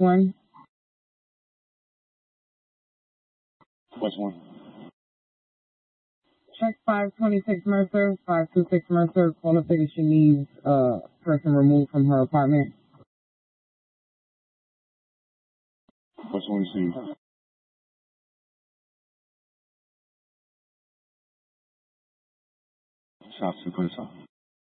one? Which one? Check 526 Mercer, 526 Mercer. Caller says she needs a person removed from her apartment. Which one is she? Shop to put us on.